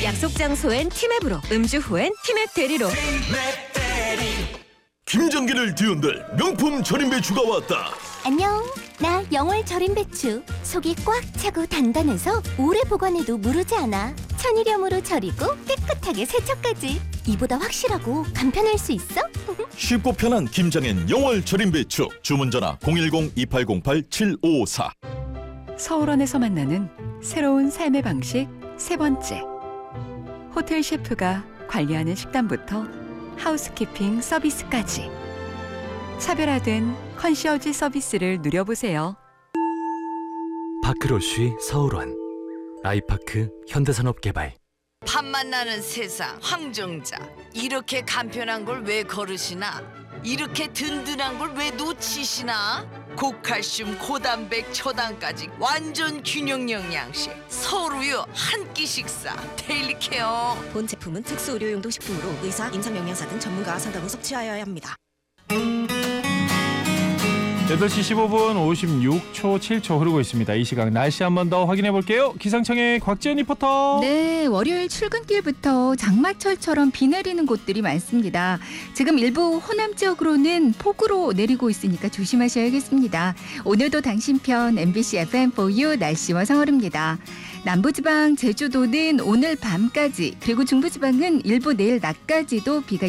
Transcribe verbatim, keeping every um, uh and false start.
약속 장소엔 티맵으로, 음주 후엔 티맵 대리로. 김장기를 뒤흔들 명품 절임 배추가 왔다. 안녕. 나 영월 절임 배추. 속이 꽉 차고 단단해서 오래 보관해도 무르지 않아. 천일염으로 절이고 깨끗하게 세척까지. 이보다 확실하고 간편할 수 있어? 쉽고 편한 김장엔 영월 절임 배추. 주문 전화 공일공 이팔공팔 칠오오사. 서울원에서 만나는 새로운 삶의 방식 세 번째. 호텔 셰프가 관리하는 식단부터 하우스키핑 서비스까지 차별화된 컨시어지 서비스를 누려보세요. 파크로쉬 서울원, 아이파크 현대산업개발. 밥맛 나는 세상 황정자, 이렇게 간편한 걸 왜 거르시나? 이렇게 든든한 걸 왜 놓치시나? 고칼슘, 고단백, 초당까지 완전 균형 영양식 서울우유 한 끼 식사 데일리 케어. 본 제품은 특수 의료용도 식품으로 의사, 임상영양사 등 전문가 상담 후 섭취하여야 합니다. 여덟 시 십오 분 오십육 초 칠 초 흐르고 있습니다. 이 시각 날씨 한 번 더 확인해 볼게요. 기상청의 곽지연 리포터. 네, 월요일 출근길부터 장마철처럼 비 내리는 곳들이 많습니다. 지금 일부 호남 지역으로는 폭우로 내리고 있으니까 조심하셔야겠습니다. 오늘도 당신 편 엠비씨 에프엠 포유 날씨와 성월입니다. 남부지방 제주도는 오늘 밤까지, 그리고 중부지방은 일부 내일 낮까지도 비가